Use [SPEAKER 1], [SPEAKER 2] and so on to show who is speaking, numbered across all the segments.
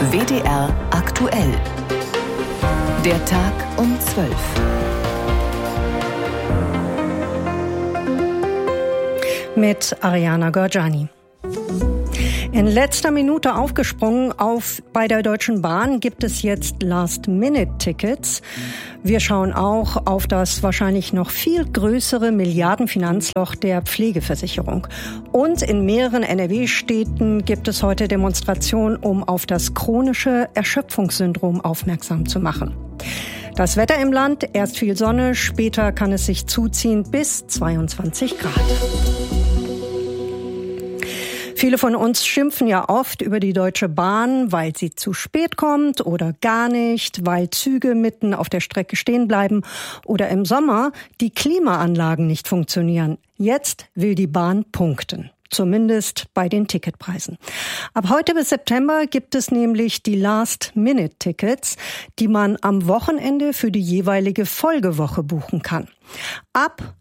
[SPEAKER 1] WDR aktuell. Der Tag um 12.
[SPEAKER 2] Mit Ariana Gorjani. In letzter Minute aufgesprungen bei der Deutschen Bahn gibt es jetzt Last-Minute-Tickets. Wir schauen auch auf das wahrscheinlich noch viel größere Milliardenfinanzloch der Pflegeversicherung. Und in mehreren NRW-Städten gibt es heute Demonstrationen, um auf das chronische Erschöpfungssyndrom aufmerksam zu machen. Das Wetter im Land, erst viel Sonne, später kann es sich zuziehen bis 22 Grad. Viele von uns schimpfen ja oft über die Deutsche Bahn, weil sie zu spät kommt oder gar nicht, weil Züge mitten auf der Strecke stehen bleiben oder im Sommer die Klimaanlagen nicht funktionieren. Jetzt will die Bahn punkten. Zumindest bei den Ticketpreisen. Ab heute bis September gibt es nämlich die Last-Minute-Tickets, die man am Wochenende für die jeweilige Folgewoche buchen kann. Ab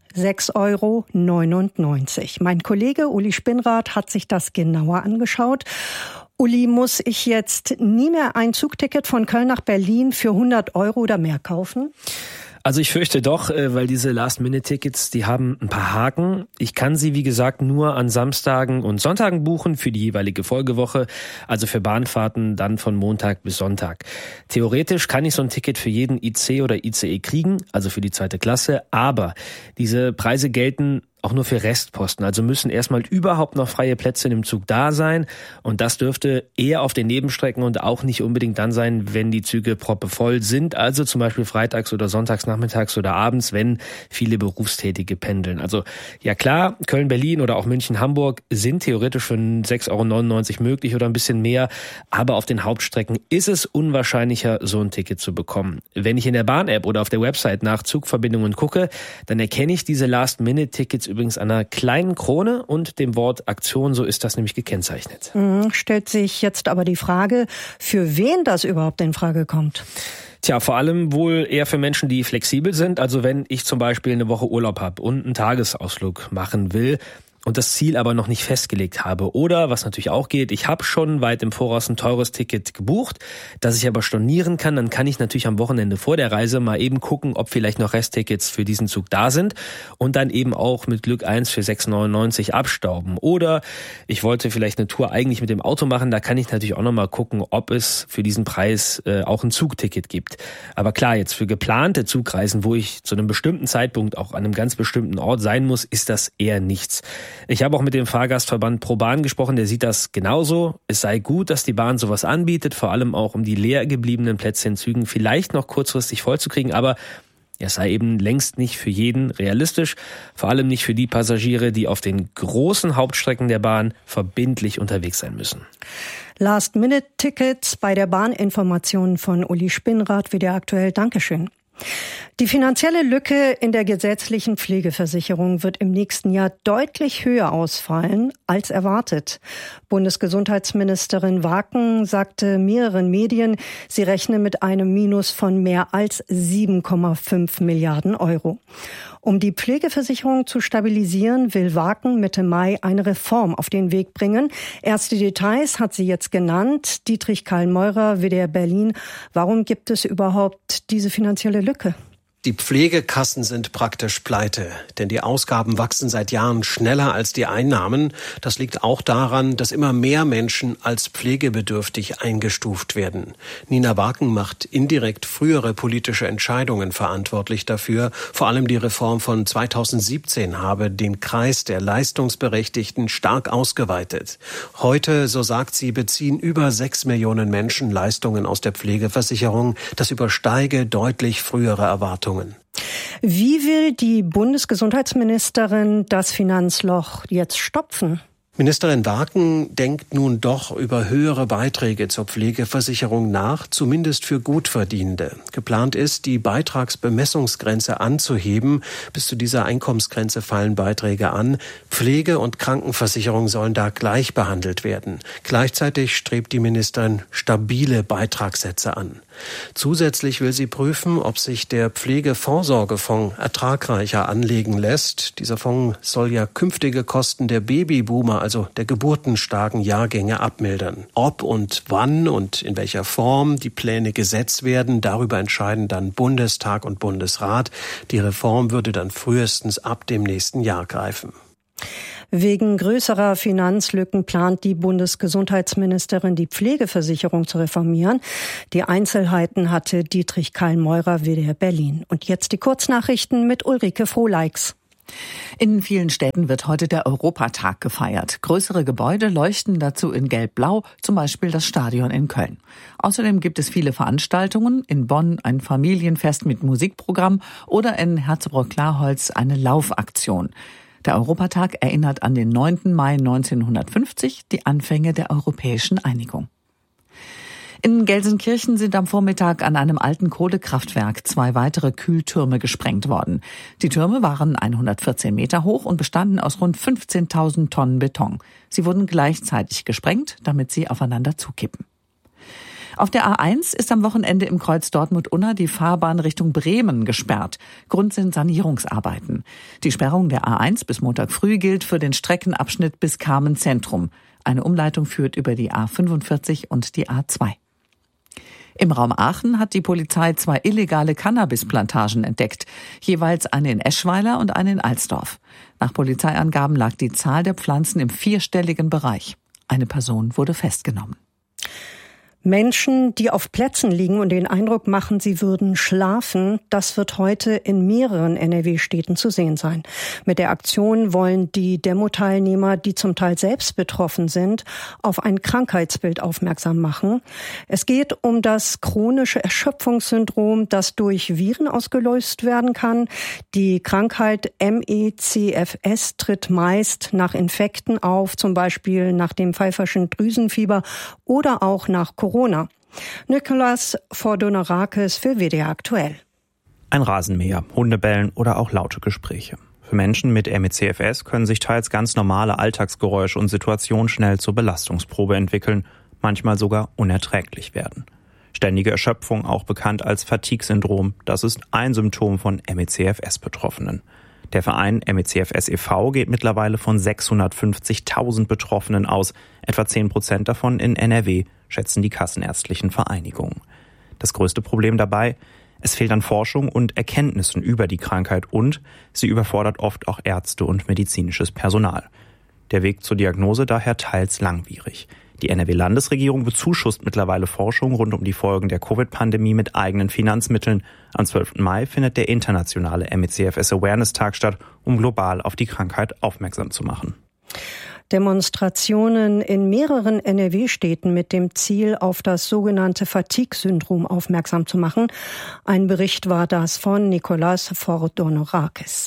[SPEAKER 2] 6,99 €. Mein Kollege Uli Spinnrath hat sich das genauer angeschaut. Uli, muss ich jetzt nie mehr ein Zugticket von Köln nach Berlin für 100 € oder mehr kaufen?
[SPEAKER 3] Also ich fürchte doch, weil diese Last-Minute-Tickets, die haben ein paar Haken. Ich kann sie, wie gesagt, nur an Samstagen und Sonntagen buchen für die jeweilige Folgewoche, also für Bahnfahrten dann von Montag bis Sonntag. Theoretisch kann ich so ein Ticket für jeden IC oder ICE kriegen, also für die 2. Klasse, aber diese Preise gelten auch nur für Restposten. Also müssen erstmal überhaupt noch freie Plätze in dem Zug da sein. Und das dürfte eher auf den Nebenstrecken und auch nicht unbedingt dann sein, wenn die Züge proppevoll sind. Also zum Beispiel freitags oder sonntags, nachmittags oder abends, wenn viele Berufstätige pendeln. Also ja klar, Köln, Berlin oder auch München, Hamburg sind theoretisch für 6,99 € möglich oder ein bisschen mehr. Aber auf den Hauptstrecken ist es unwahrscheinlicher, so ein Ticket zu bekommen. Wenn ich in der Bahn-App oder auf der Website nach Zugverbindungen gucke, dann erkenne ich diese Last-Minute-Tickets übrigens an einer kleinen Krone und dem Wort Aktion, so ist das nämlich gekennzeichnet.
[SPEAKER 2] Stellt sich jetzt aber die Frage, für wen das überhaupt in Frage kommt.
[SPEAKER 3] Tja, vor allem wohl eher für Menschen, die flexibel sind. Also wenn ich zum Beispiel eine Woche Urlaub habe und einen Tagesausflug machen will und das Ziel aber noch nicht festgelegt habe. Oder, was natürlich auch geht, ich habe schon weit im Voraus ein teures Ticket gebucht, das ich aber stornieren kann. Dann kann ich natürlich am Wochenende vor der Reise mal eben gucken, ob vielleicht noch Resttickets für diesen Zug da sind und dann eben auch mit Glück eins für 6,99 € abstauben. Oder ich wollte vielleicht eine Tour eigentlich mit dem Auto machen, da kann ich natürlich auch noch mal gucken, ob es für diesen Preis auch ein Zugticket gibt. Aber klar, jetzt für geplante Zugreisen, wo ich zu einem bestimmten Zeitpunkt auch an einem ganz bestimmten Ort sein muss, ist das eher nichts. Ich habe auch mit dem Fahrgastverband ProBahn gesprochen, der sieht das genauso. Es sei gut, dass die Bahn sowas anbietet, vor allem auch um die leer gebliebenen Plätze in Zügen vielleicht noch kurzfristig vollzukriegen, aber es sei eben längst nicht für jeden realistisch, vor allem nicht für die Passagiere, die auf den großen Hauptstrecken der Bahn verbindlich unterwegs sein müssen.
[SPEAKER 2] Last-Minute-Tickets bei der Bahn, Informationen von Uli Spinnrath, WDR aktuell. Dankeschön. Die finanzielle Lücke in der gesetzlichen Pflegeversicherung wird im nächsten Jahr deutlich höher ausfallen als erwartet. Bundesgesundheitsministerin Waken sagte mehreren Medien, sie rechne mit einem Minus von mehr als 7,5 Milliarden €. Um die Pflegeversicherung zu stabilisieren, will Waken Mitte Mai eine Reform auf den Weg bringen. Erste Details hat sie jetzt genannt. Dietrich Karl-Meurer, WDR Berlin. Warum gibt es überhaupt diese finanzielle Lücke?
[SPEAKER 4] Die Pflegekassen sind praktisch pleite, denn die Ausgaben wachsen seit Jahren schneller als die Einnahmen. Das liegt auch daran, dass immer mehr Menschen als pflegebedürftig eingestuft werden. Nina Waken macht indirekt frühere politische Entscheidungen verantwortlich dafür. Vor allem die Reform von 2017 habe den Kreis der Leistungsberechtigten stark ausgeweitet. Heute, so sagt sie, beziehen über 6 Millionen Menschen Leistungen aus der Pflegeversicherung. Das übersteige deutlich frühere Erwartungen.
[SPEAKER 2] Wie will die Bundesgesundheitsministerin das Finanzloch jetzt stopfen?
[SPEAKER 4] Ministerin Waken denkt nun doch über höhere Beiträge zur Pflegeversicherung nach, zumindest für Gutverdienende. Geplant ist, die Beitragsbemessungsgrenze anzuheben. Bis zu dieser Einkommensgrenze fallen Beiträge an. Pflege- und Krankenversicherung sollen da gleich behandelt werden. Gleichzeitig strebt die Ministerin stabile Beitragssätze an. Zusätzlich will sie prüfen, ob sich der Pflegevorsorgefonds ertragreicher anlegen lässt. Dieser Fonds soll ja künftige Kosten der Babyboomer, also also der geburtenstarken Jahrgänge, abmildern. Ob und wann und in welcher Form die Pläne gesetzt werden, darüber entscheiden dann Bundestag und Bundesrat. Die Reform würde dann frühestens ab dem nächsten Jahr greifen.
[SPEAKER 2] Wegen größerer Finanzlücken plant die Bundesgesundheitsministerin, die Pflegeversicherung zu reformieren. Die Einzelheiten hatte Dietrich Kallmeurer, WDR Berlin. Und jetzt die Kurznachrichten mit Ulrike Frohleix.
[SPEAKER 5] In vielen Städten wird heute der Europatag gefeiert. Größere Gebäude leuchten dazu in Gelb-Blau, zum Beispiel das Stadion in Köln. Außerdem gibt es viele Veranstaltungen. In Bonn ein Familienfest mit Musikprogramm oder in Herzebrock-Klarholz eine Laufaktion. Der Europatag erinnert an den 9. Mai 1950, die Anfänge der europäischen Einigung. In Gelsenkirchen sind am Vormittag an einem alten Kohlekraftwerk 2 weitere Kühltürme gesprengt worden. Die Türme waren 114 Meter hoch und bestanden aus rund 15.000 Tonnen Beton. Sie wurden gleichzeitig gesprengt, damit sie aufeinander zukippen. Auf der A1 ist am Wochenende im Kreuz Dortmund-Unna die Fahrbahn Richtung Bremen gesperrt. Grund sind Sanierungsarbeiten. Die Sperrung der A1 bis Montag früh gilt für den Streckenabschnitt bis Kamen Zentrum. Eine Umleitung führt über die A45 und die A2. Im Raum Aachen hat die Polizei 2 illegale Cannabisplantagen entdeckt. Jeweils eine in Eschweiler und eine in Alsdorf. Nach Polizeiangaben lag die Zahl der Pflanzen im 4-stelligen Bereich. Eine Person wurde festgenommen.
[SPEAKER 2] Menschen, die auf Plätzen liegen und den Eindruck machen, sie würden schlafen, das wird heute in mehreren NRW-Städten zu sehen sein. Mit der Aktion wollen die Demo-Teilnehmer, die zum Teil selbst betroffen sind, auf ein Krankheitsbild aufmerksam machen. Es geht um das chronische Erschöpfungssyndrom, das durch Viren ausgelöst werden kann. Die Krankheit MECFS tritt meist nach Infekten auf, zum Beispiel nach dem pfeiferschen Drüsenfieber oder auch nach Corona. Nikolas Fordonorakis für WDR aktuell.
[SPEAKER 6] Ein Rasenmäher, Hundebellen oder auch laute Gespräche. Für Menschen mit MECFS können sich teils ganz normale Alltagsgeräusche und Situationen schnell zur Belastungsprobe entwickeln, manchmal sogar unerträglich werden. Ständige Erschöpfung, auch bekannt als Fatigue-Syndrom, das ist ein Symptom von MECFS-Betroffenen. Der Verein MECFS e.V. geht mittlerweile von 650.000 Betroffenen aus, etwa 10% davon in NRW, schätzen die kassenärztlichen Vereinigungen. Das größte Problem dabei, es fehlt an Forschung und Erkenntnissen über die Krankheit und sie überfordert oft auch Ärzte und medizinisches Personal. Der Weg zur Diagnose daher teils langwierig. Die NRW-Landesregierung bezuschusst mittlerweile Forschung rund um die Folgen der Covid-Pandemie mit eigenen Finanzmitteln. Am 12. Mai findet der internationale MECFS-Awareness-Tag statt, um global auf die Krankheit aufmerksam zu machen.
[SPEAKER 2] Demonstrationen in mehreren NRW-Städten mit dem Ziel, auf das sogenannte Fatigue-Syndrom aufmerksam zu machen. Ein Bericht war das von Nikolas Fordonorakis.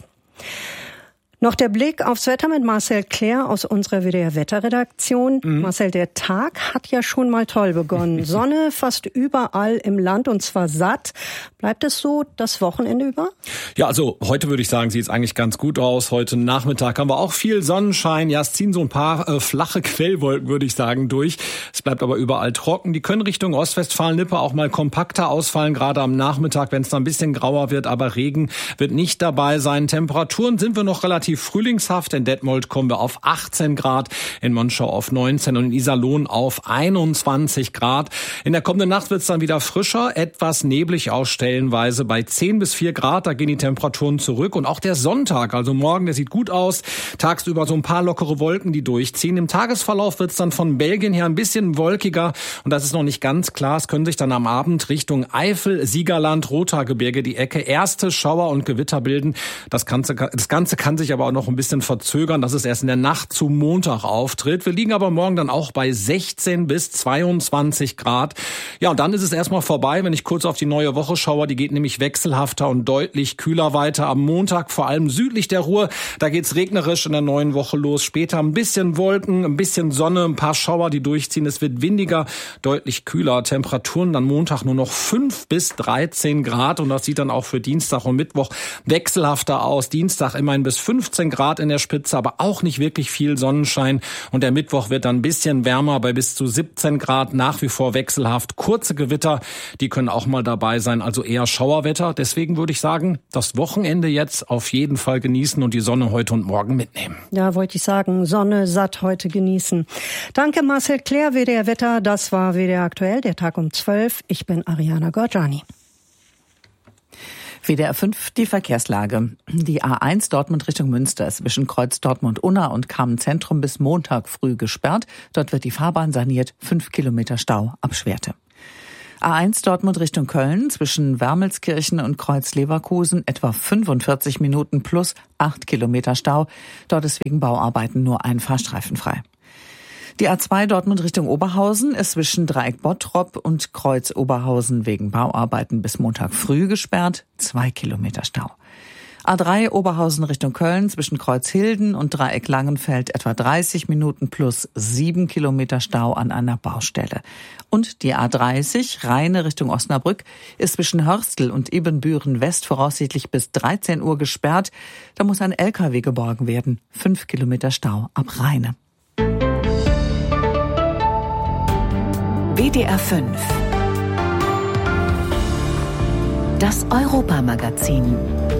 [SPEAKER 2] Noch der Blick aufs Wetter mit Marcel Claire aus unserer WDR-Wetterredaktion. Marcel, der Tag hat ja schon mal toll begonnen. Sonne fast überall im Land und zwar satt. Bleibt es so das Wochenende über?
[SPEAKER 7] Ja, also heute würde ich sagen, sieht es eigentlich ganz gut aus. Heute Nachmittag haben wir auch viel Sonnenschein. Ja, es ziehen so ein paar flache Quellwolken, würde ich sagen, durch. Es bleibt aber überall trocken. Die können Richtung Ostwestfalen-Lippe auch mal kompakter ausfallen, gerade am Nachmittag, wenn es dann ein bisschen grauer wird. Aber Regen wird nicht dabei sein. Temperaturen sind wir noch relativ frühlingshaft. In Detmold kommen wir auf 18 Grad, in Monschau auf 19 und in Iserlohn auf 21 Grad. In der kommenden Nacht wird es dann wieder frischer, etwas neblig auch stellenweise bei 10 bis 4 Grad. Da gehen die Temperaturen zurück. Und auch der Sonntag, also morgen, der sieht gut aus. Tagsüber so ein paar lockere Wolken, die durchziehen. Im Tagesverlauf wird es dann von Belgien her ein bisschen wolkiger. Und das ist noch nicht ganz klar. Es können sich dann am Abend Richtung Eifel, Siegerland, Rothaargebirge die Ecke erste Schauer und Gewitter bilden. Das Ganze kann sich aber auch noch ein bisschen verzögern, dass es erst in der Nacht zu Montag auftritt. Wir liegen aber morgen dann auch bei 16 bis 22 Grad. Ja, und dann ist es erstmal vorbei, wenn ich kurz auf die neue Woche schaue. Die geht nämlich wechselhafter und deutlich kühler weiter. Am Montag vor allem südlich der Ruhr, da geht's regnerisch in der neuen Woche los. Später ein bisschen Wolken, ein bisschen Sonne, ein paar Schauer, die durchziehen. Es wird windiger, deutlich kühler. Temperaturen dann Montag nur noch 5 bis 13 Grad. Und das sieht dann auch für Dienstag und Mittwoch wechselhafter aus. Dienstag immerhin bis 15 15 Grad in der Spitze, aber auch nicht wirklich viel Sonnenschein. Und der Mittwoch wird dann ein bisschen wärmer bei bis zu 17 Grad, nach wie vor wechselhaft. Kurze Gewitter, die können auch mal dabei sein, also eher Schauerwetter. Deswegen würde ich sagen, das Wochenende jetzt auf jeden Fall genießen und die Sonne heute und morgen mitnehmen.
[SPEAKER 2] Ja, wollte ich sagen, Sonne satt heute genießen. Danke Marcel Claire, WDR Wetter. Das war WDR aktuell, der Tag um 12. Ich bin Ariana Gorjani.
[SPEAKER 5] WDR 5, die Verkehrslage. Die A1 Dortmund Richtung Münster ist zwischen Kreuz Dortmund-Unna und Kamen-Zentrum bis Montag früh gesperrt. Dort wird die Fahrbahn saniert. 5 Kilometer Stau ab Schwerte. A1 Dortmund Richtung Köln zwischen Wermelskirchen und Kreuz Leverkusen etwa 45 Minuten plus 8 Kilometer Stau. Dort ist wegen Bauarbeiten nur ein Fahrstreifen frei. Die A2 Dortmund Richtung Oberhausen ist zwischen Dreieck Bottrop und Kreuz Oberhausen wegen Bauarbeiten bis Montag früh gesperrt, 2 Kilometer Stau. A3 Oberhausen Richtung Köln zwischen Kreuz Hilden und Dreieck Langenfeld etwa 30 Minuten plus 7 Kilometer Stau an einer Baustelle. Und die A30 Rheine Richtung Osnabrück ist zwischen Hörstel und Ibbenbüren West voraussichtlich bis 13 Uhr gesperrt. Da muss ein LKW geborgen werden. 5 Kilometer Stau ab Rheine.
[SPEAKER 1] WDR 5. Das Europa-Magazin.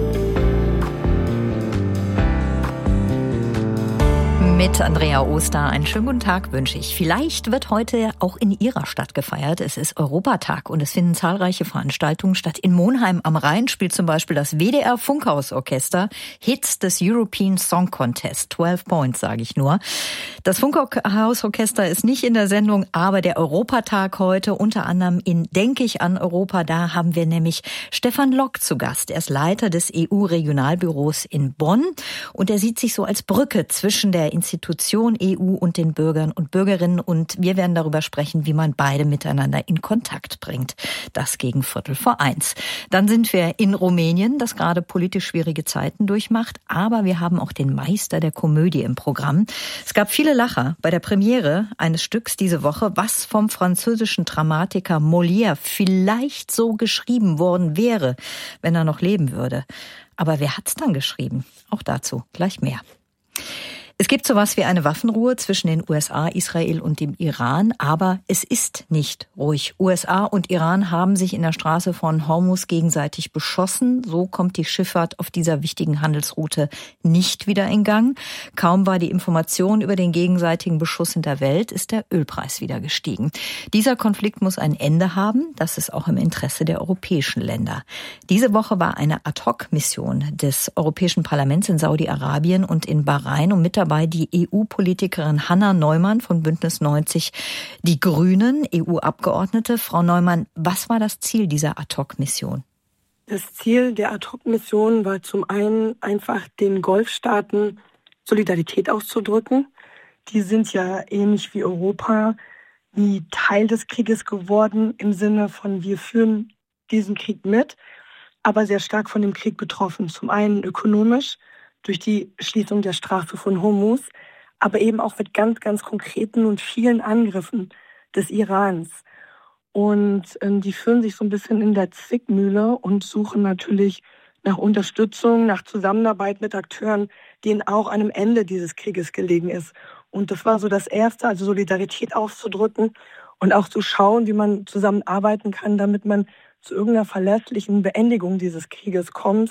[SPEAKER 8] Mit Andrea Oster einen schönen guten Tag wünsche ich. Vielleicht wird heute auch in Ihrer Stadt gefeiert. Es ist Europatag und es finden zahlreiche Veranstaltungen statt. In Monheim am Rhein spielt zum Beispiel das WDR Funkhausorchester Hits des European Song Contest. 12 Points, sage ich nur. Das Funkhausorchester ist nicht in der Sendung, aber der Europatag heute, unter anderem in Denk ich an Europa, da haben wir nämlich Stefan Lock zu Gast. Er ist Leiter des EU-Regionalbüros in Bonn und er sieht sich so als Brücke zwischen der Institution EU und den Bürgern und Bürgerinnen. Und wir werden darüber sprechen, wie man beide miteinander in Kontakt bringt. Das gegen 1:15. Dann sind wir in Rumänien, das gerade politisch schwierige Zeiten durchmacht. Aber wir haben auch den Meister der Komödie im Programm. Es gab viele Lacher bei der Premiere eines Stücks diese Woche, was vom französischen Dramatiker Molière vielleicht so geschrieben worden wäre, wenn er noch leben würde. Aber wer hat's dann geschrieben? Auch dazu gleich mehr. Es gibt sowas wie eine Waffenruhe zwischen den USA, Israel und dem Iran, aber es ist nicht ruhig. USA und Iran haben sich in der Straße von Hormuz gegenseitig beschossen. So kommt die Schifffahrt auf dieser wichtigen Handelsroute nicht wieder in Gang. Kaum war die Information über den gegenseitigen Beschuss in der Welt, ist der Ölpreis wieder gestiegen. Dieser Konflikt muss ein Ende haben. Das ist auch im Interesse der europäischen Länder. Diese Woche war eine Ad-hoc-Mission des Europäischen Parlaments in Saudi-Arabien und in Bahrain und mit dabei die EU-Politikerin Hanna Neumann von Bündnis 90, die Grünen, EU-Abgeordnete. Frau Neumann, was war das Ziel dieser Ad-hoc-Mission?
[SPEAKER 9] Das Ziel der Ad-hoc-Mission war zum einen einfach den Golfstaaten Solidarität auszudrücken. Die sind ja ähnlich wie Europa nie Teil des Krieges geworden, im Sinne von wir führen diesen Krieg mit, aber sehr stark von dem Krieg betroffen. Zum einen ökonomisch, durch die Schließung der Straße von Hormuz, aber eben auch mit ganz, ganz konkreten und vielen Angriffen des Irans. Und die fühlen sich so ein bisschen in der Zwickmühle und suchen natürlich nach Unterstützung, nach Zusammenarbeit mit Akteuren, denen auch an einem Ende dieses Krieges gelegen ist. Und das war so das Erste, also Solidarität auszudrücken und auch zu schauen, wie man zusammenarbeiten kann, damit man zu irgendeiner verlässlichen Beendigung dieses Krieges kommt.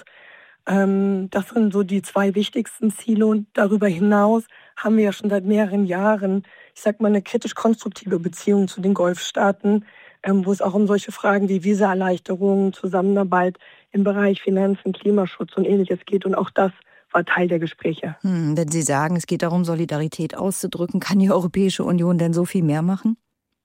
[SPEAKER 9] Das sind so die zwei wichtigsten Ziele und darüber hinaus haben wir ja schon seit mehreren Jahren, ich sag mal, eine kritisch-konstruktive Beziehung zu den Golfstaaten, wo es auch um solche Fragen wie Visaerleichterungen, Zusammenarbeit im Bereich Finanzen, Klimaschutz und Ähnliches geht und auch das war Teil der Gespräche.
[SPEAKER 8] Wenn Sie sagen, es geht darum, Solidarität auszudrücken, kann die Europäische Union denn so viel mehr machen?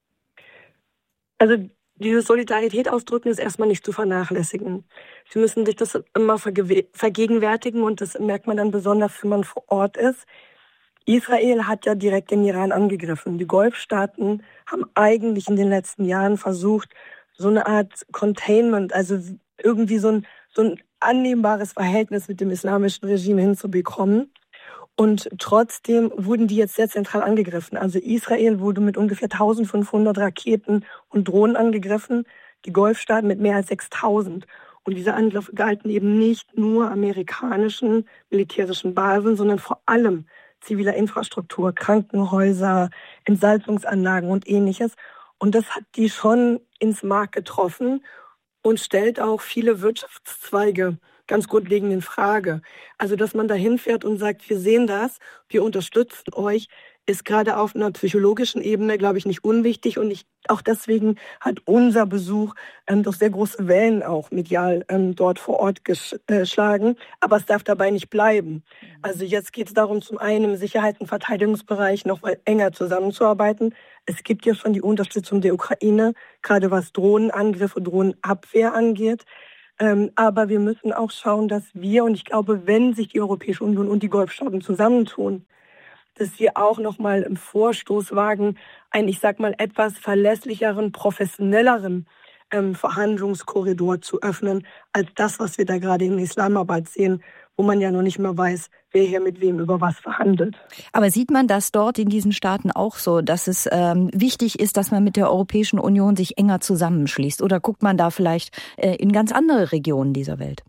[SPEAKER 9] Also diese Solidarität ausdrücken ist erstmal nicht zu vernachlässigen. Sie müssen sich das immer vergegenwärtigen und das merkt man dann besonders, wenn man vor Ort ist. Israel hat ja direkt den Iran angegriffen. Die Golfstaaten haben eigentlich in den letzten Jahren versucht, so eine Art Containment, also irgendwie so ein annehmbares Verhältnis mit dem islamischen Regime hinzubekommen. Und trotzdem wurden die jetzt sehr zentral angegriffen. Also Israel wurde mit ungefähr 1500 Raketen und Drohnen angegriffen, die Golfstaaten mit mehr als 6000. Und diese Angriffe galten eben nicht nur amerikanischen militärischen Basen, sondern vor allem ziviler Infrastruktur, Krankenhäuser, Entsalzungsanlagen und Ähnliches. Und das hat die schon ins Mark getroffen und stellt auch viele Wirtschaftszweige ganz grundlegend in Frage. Also, dass man da hinfährt und sagt, wir sehen das, wir unterstützen euch, ist gerade auf einer psychologischen Ebene, glaube ich, nicht unwichtig. Und auch deswegen hat unser Besuch doch sehr große Wellen auch medial dort vor Ort geschlagen. Aber es darf dabei nicht bleiben. Also jetzt geht es darum, zum einen im Sicherheits- und Verteidigungsbereich noch mal enger zusammenzuarbeiten. Es gibt ja schon die Unterstützung der Ukraine, gerade was Drohnenangriffe, Drohnenabwehr angeht. Aber wir müssen auch schauen, dass wir, und ich glaube, wenn sich die Europäische Union und die Golfstaaten zusammentun, dass wir auch nochmal im Vorstoß wagen, einen, ich sag mal, etwas verlässlicheren, professionelleren Verhandlungskorridor zu öffnen, als das, was wir da gerade in Islamabad sehen, wo man ja noch nicht mehr weiß, wer hier mit wem über was verhandelt.
[SPEAKER 8] Aber sieht man das dort in diesen Staaten auch so, dass es wichtig ist, dass man mit der Europäischen Union sich enger zusammenschließt? Oder guckt man da vielleicht in ganz andere Regionen dieser Welt?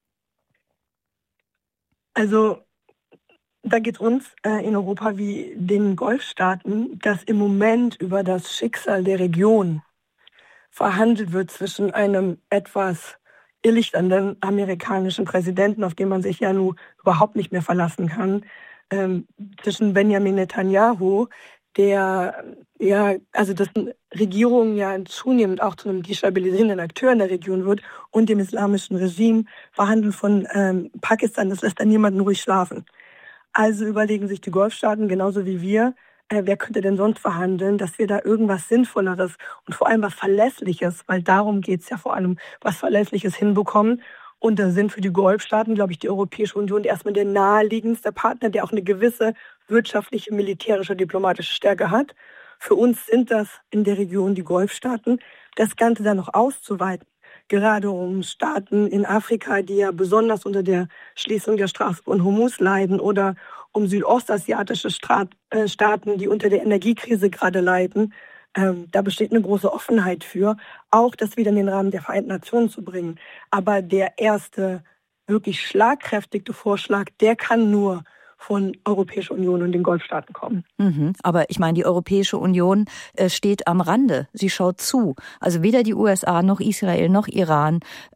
[SPEAKER 9] Also da geht es uns in Europa wie den Golfstaaten, dass im Moment über das Schicksal der Region verhandelt wird zwischen einem etwas irrlichternden amerikanischen Präsidenten, auf den man sich ja nun überhaupt nicht mehr verlassen kann, zwischen Benjamin Netanyahu, der dessen Regierung ja zunehmend auch zu einem destabilisierenden Akteur in der Region wird, und dem islamischen Regime, verhandelt von Pakistan, das lässt dann niemanden ruhig schlafen. Also überlegen sich die Golfstaaten genauso wie wir, wer könnte denn sonst verhandeln, dass wir da irgendwas Sinnvolleres und vor allem was Verlässliches, weil darum geht es ja vor allem, was Verlässliches hinbekommen. Und da sind für die Golfstaaten, glaube ich, die Europäische Union erstmal der naheliegendste Partner, der auch eine gewisse wirtschaftliche, militärische, diplomatische Stärke hat. Für uns sind das in der Region die Golfstaaten. Das Ganze dann noch auszuweiten, gerade um Staaten in Afrika, die ja besonders unter der Schließung der Straße von Hormuz leiden, oder um südostasiatische Staaten, die unter der Energiekrise gerade leiden. Da besteht eine große Offenheit für, auch das wieder in den Rahmen der Vereinten Nationen zu bringen. Aber der erste wirklich schlagkräftige Vorschlag, der kann nur von Europäischer Union und den Golfstaaten kommen.
[SPEAKER 8] Aber ich meine, die Europäische Union steht am Rande. Sie schaut zu. Also weder die USA noch Israel noch Iran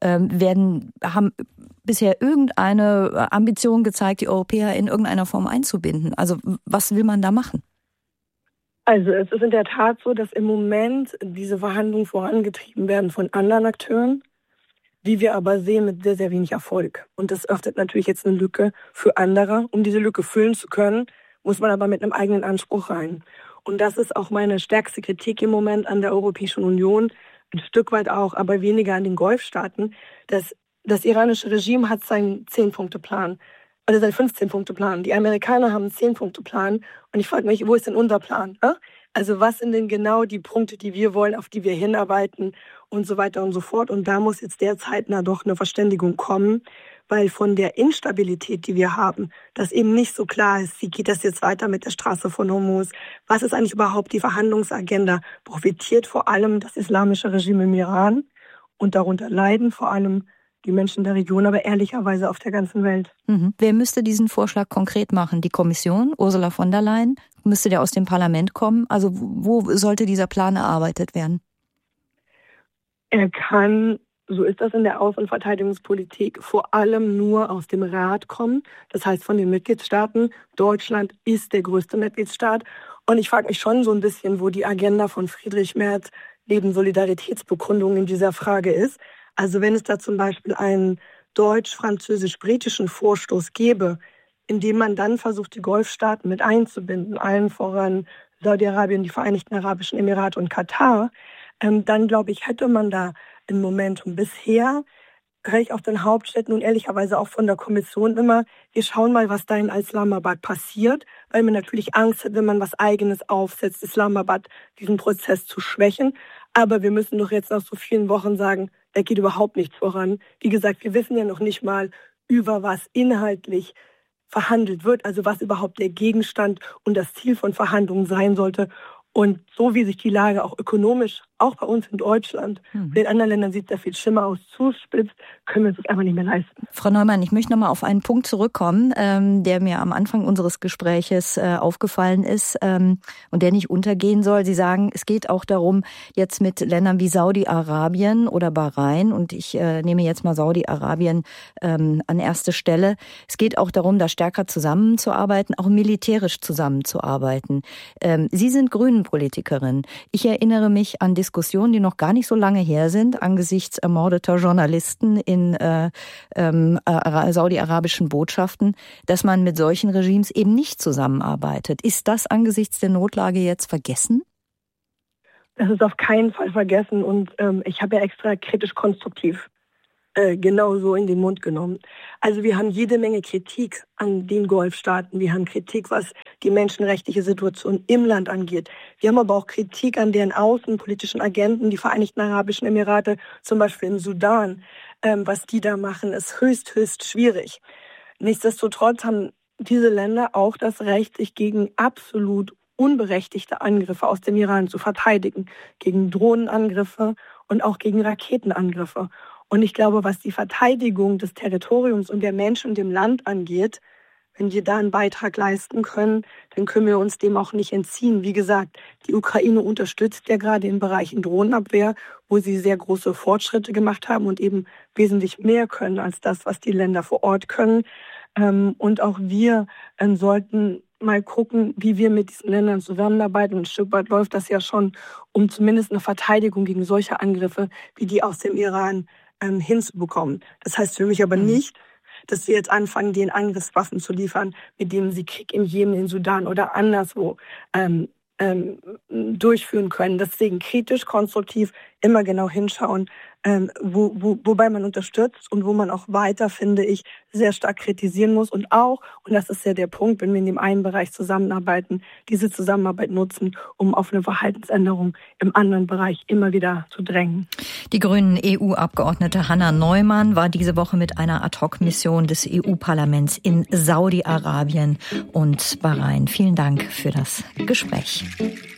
[SPEAKER 8] haben bisher irgendeine Ambition gezeigt, die Europäer in irgendeiner Form einzubinden. Also was will man da machen?
[SPEAKER 9] Also es ist in der Tat so, dass im Moment diese Verhandlungen vorangetrieben werden von anderen Akteuren, die wir aber sehen mit sehr, sehr wenig Erfolg. Und das öffnet natürlich jetzt eine Lücke für andere. Um diese Lücke füllen zu können, muss man aber mit einem eigenen Anspruch rein. Und das ist auch meine stärkste Kritik im Moment an der Europäischen Union, ein Stück weit auch, aber weniger an den Golfstaaten. Das iranische Regime hat seinen 10-Punkte-Plan, also seinen 15-Punkte-Plan. Die Amerikaner haben einen 10-Punkte-Plan. Und ich frage mich, wo ist denn unser Plan? Also was sind denn genau die Punkte, die wir wollen, auf die wir hinarbeiten und so weiter und so fort. Und da muss jetzt derzeit doch eine Verständigung kommen, weil von der Instabilität, die wir haben, dass eben nicht so klar ist, wie geht das jetzt weiter mit der Straße von Hormuz, was ist eigentlich überhaupt die Verhandlungsagenda, profitiert vor allem das islamische Regime im Iran, und darunter leiden vor allem die Menschen der Region, aber ehrlicherweise auf der ganzen Welt.
[SPEAKER 8] Wer müsste diesen Vorschlag konkret machen? Die Kommission, Ursula von der Leyen? Müsste der aus dem Parlament kommen? Also wo sollte dieser Plan erarbeitet werden?
[SPEAKER 9] Er kann, so ist das in der Außen- und Verteidigungspolitik, vor allem nur aus dem Rat kommen. Das heißt von den Mitgliedstaaten. Deutschland ist der größte Mitgliedstaat. Und ich frage mich schon so ein bisschen, wo die Agenda von Friedrich Merz neben Solidaritätsbekundungen in dieser Frage ist. Also wenn es da zum Beispiel einen deutsch-französisch-britischen Vorstoß gäbe, in dem man dann versucht, die Golfstaaten mit einzubinden, allen voran Saudi-Arabien, die Vereinigten Arabischen Emirate und Katar, dann glaube ich, hätte man da ein Momentum. Bisher höre ich auf den Hauptstädten und ehrlicherweise auch von der Kommission immer, wir schauen mal, was da in Islamabad passiert, weil man natürlich Angst hat, wenn man was Eigenes aufsetzt, Islamabad diesen Prozess zu schwächen. Aber wir müssen doch jetzt nach so vielen Wochen sagen, da geht überhaupt nichts voran. Wie gesagt, wir wissen ja noch nicht mal, über was inhaltlich verhandelt wird, also was überhaupt der Gegenstand und das Ziel von Verhandlungen sein sollte. Und so wie sich die Lage auch ökonomisch auch bei uns in Deutschland. In anderen Ländern sieht es da viel schlimmer aus. Zuspitzt, können wir uns das einfach nicht mehr leisten.
[SPEAKER 8] Frau Neumann, ich möchte noch mal auf einen Punkt zurückkommen, der mir am Anfang unseres Gespräches aufgefallen ist und der nicht untergehen soll. Sie sagen, es geht auch darum, jetzt mit Ländern wie Saudi-Arabien oder Bahrain, und ich nehme jetzt mal Saudi-Arabien an erste Stelle, es geht auch darum, da stärker zusammenzuarbeiten, auch militärisch zusammenzuarbeiten. Sie sind Grünen-Politikerin. Ich erinnere mich an Diskussionen, die noch gar nicht so lange her sind, angesichts ermordeter Journalisten in saudi-arabischen Botschaften, dass man mit solchen Regimes eben nicht zusammenarbeitet. Ist das angesichts der Notlage jetzt vergessen?
[SPEAKER 9] Das ist auf keinen Fall vergessen, und ich habe ja extra kritisch-konstruktiv genauso in den Mund genommen. Also wir haben jede Menge Kritik an den Golfstaaten. Wir haben Kritik, was die menschenrechtliche Situation im Land angeht. Wir haben aber auch Kritik an deren außenpolitischen Agenten, die Vereinigten Arabischen Emirate, zum Beispiel im Sudan. Was die da machen, ist höchst schwierig. Nichtsdestotrotz haben diese Länder auch das Recht, sich gegen absolut unberechtigte Angriffe aus dem Iran zu verteidigen. Gegen Drohnenangriffe und auch gegen Raketenangriffe. Und ich glaube, was die Verteidigung des Territoriums und der Menschen und dem Land angeht, wenn wir da einen Beitrag leisten können, dann können wir uns dem auch nicht entziehen. Wie gesagt, die Ukraine unterstützt ja gerade in Bereichen Drohnenabwehr, wo sie sehr große Fortschritte gemacht haben und eben wesentlich mehr können als das, was die Länder vor Ort können. Und auch wir sollten mal gucken, wie wir mit diesen Ländern zusammenarbeiten. Und ein Stück weit läuft das ja schon, um zumindest eine Verteidigung gegen solche Angriffe wie die aus dem Iran hinzubekommen. Das heißt für mich aber nicht, dass wir jetzt anfangen, den Angriffswaffen zu liefern, mit denen sie Krieg im Jemen, in Sudan oder anderswo durchführen können. Deswegen kritisch, konstruktiv, immer genau hinschauen, wobei man unterstützt und wo man auch weiter, finde ich, sehr stark kritisieren muss und auch, und das ist ja der Punkt, wenn wir in dem einen Bereich zusammenarbeiten, diese Zusammenarbeit nutzen, um auf eine Verhaltensänderung im anderen Bereich immer wieder zu drängen.
[SPEAKER 8] Die Grünen EU-Abgeordnete Hanna Neumann war diese Woche mit einer Ad-hoc-Mission des EU-Parlaments in Saudi-Arabien und Bahrain. Vielen Dank für das Gespräch.